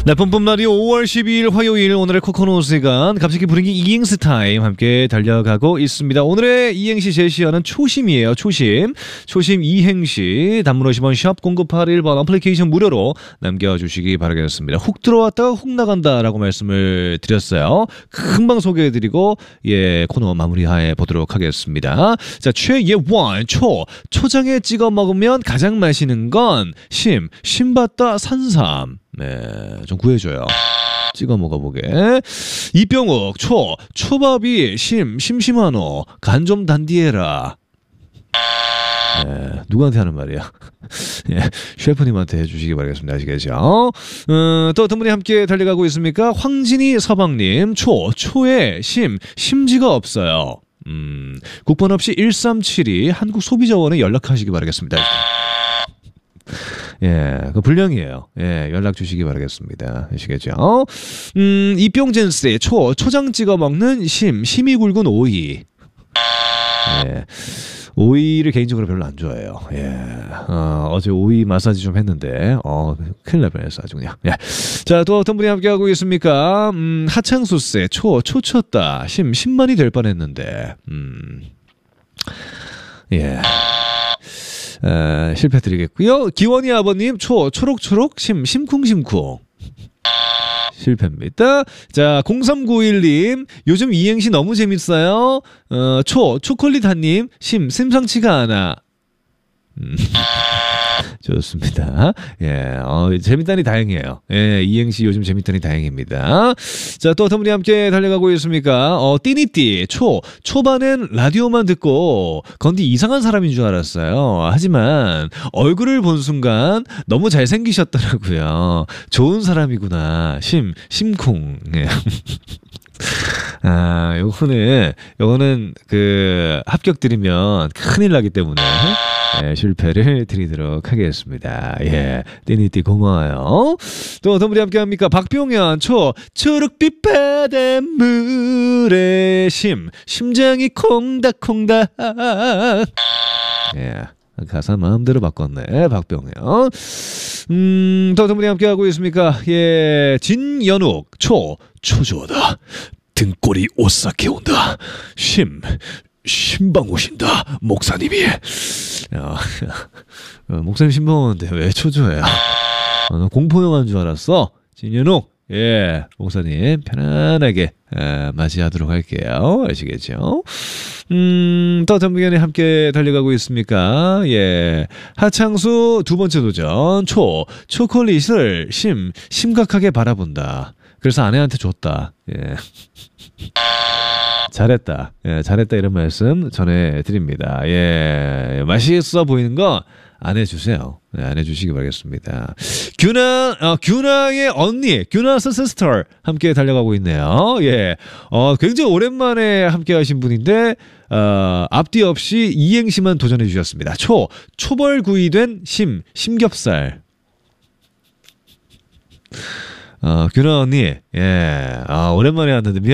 네, 뿜뿜 라디오 5월 12일 화요일 오늘의 코코넛 시간 갑자기 부르기 이행시 타임 함께 달려가고 있습니다. 오늘의 이행시 제시어는 초심이에요. 초심 이행시 단문 50원 샵 0981번 어플리케이션 무료로 남겨주시기 바라겠습니다. 훅 들어왔다가 훅 나간다라고 말씀을 드렸어요. 금방 소개해드리고 코너 마무리해 보도록 하겠습니다. 자, 최예원 초장에 찍어 먹으면 가장 맛있는 건 신받다 산삼. 네, 좀 구해줘요. 찍어 먹어보게. 이병욱 초밥이 심심하노 간 좀 단디해라. 네, 누구한테 하는 말이야? 예, 셰프님한테 해주시기 바라겠습니다. 아시겠죠? 또 어떤 분이 함께 달려가고 있습니까? 황진희 서방님 초에 심지가 없어요. 국번 없이 1372 한국소비자원에 연락하시기 바라겠습니다. 예, 그 불량이에요. 예, 연락 주시기 바라겠습니다. 아시겠죠? 이병젠스의 초장 찍어 먹는 심이 굵은 오이. 예. 오이를 개인적으로 별로 안 좋아해요. 예. 어제 오이 마사지 좀 했는데, 큰일 날 뻔했어, 아주 그냥. 예. 자, 또 어떤 분이 함께하고 있습니까? 하창수세, 초쳤다. 10만이 될 뻔했는데, 예. 실패 드리겠고요. 기원이 아버님, 초록초록, 심쿵심쿵. 실패입니다. 자, 0391님, 요즘 이행시 너무 재밌어요. 초콜릿 한님, 심상치가 않아. 좋습니다. 예, 재밌다니 다행이에요. 예, 이행시 요즘 재밌다니 다행입니다. 자, 또 어떤 분이 함께 달려가고 있습니까? 띠니띠, 초반엔 라디오만 듣고, 건디 이상한 사람인 줄 알았어요. 하지만, 얼굴을 본 순간, 너무 잘생기셨더라고요. 좋은 사람이구나. 심쿵. 예. 요거는 합격 드리면 큰일 나기 때문에, 예, 실패를 드리도록 하겠습니다. 예, 띠니띠 고마워요. 또 어떤 분이 함께 합니까? 박병현, 초록빛 바닷물에 심장이 콩닥콩닥. 예, 가사 마음대로 바꿨네, 박병현. 또 어떤 분이 함께 하고 있습니까? 예, 진연욱, 초조하다. 등골이 오싹해 온다. 신방 오신다. 목사님이. 목사님 신방 오는데 왜 초조해? 공포영화인 줄 알았어. 진현욱. 예, 목사님 편안하게 맞이하도록 할게요. 아시겠죠? 또 어떤 분이 함께 달려가고 있습니까? 예, 하창수 두 번째 도전. 초콜릿을 심각하게 바라본다. 그래서 아내한테 줬다. 예. 잘했다. 예, 잘했다 이런 말씀 전해드립니다. 예, 맛있어 보이는 거 안 해주세요. 네, 안 해주시기 바라겠습니다. 규나의 언니, 규나 시스터 함께 달려가고 있네요. 예, 굉장히 오랜만에 함께 하신 분인데, 앞뒤 없이 이행시만 도전해 주셨습니다. 초벌구이 된 심겹살. 규나 언니, 예, 오랜만에 왔는데